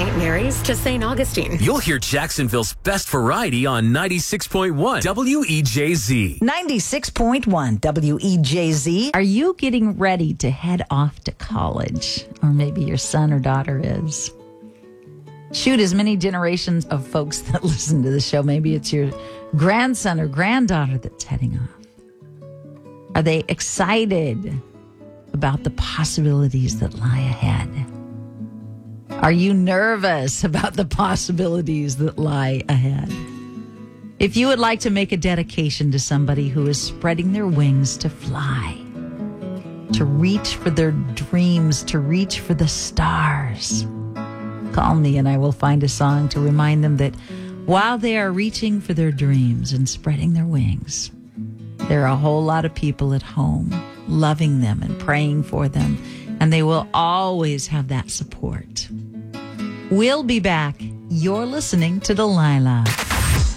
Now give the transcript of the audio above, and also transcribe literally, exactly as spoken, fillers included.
Saint Mary's to Saint Augustine. You'll hear Jacksonville's best variety on ninety-six point one W E J Z. ninety-six point one W E J Z. Are you getting ready to head off to college? Or maybe your son or daughter is. Shoot, as many generations of folks that listen to the show, maybe it's your grandson or granddaughter that's heading off. Are they excited about the possibilities that lie ahead? Are you nervous about the possibilities that lie ahead? If you would like to make a dedication to somebody who is spreading their wings to fly, to reach for their dreams, to reach for the stars, call me and I will find a song to remind them that while they are reaching for their dreams and spreading their wings, there are a whole lot of people at home loving them and praying for them, and they will always have that support. We'll be back. You're listening to Delilah.